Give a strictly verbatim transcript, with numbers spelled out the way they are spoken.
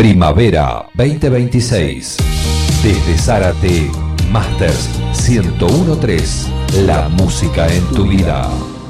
Primavera veinte veintiséis. Desde Zárate, Masters ciento uno punto tres. La música en tu vida.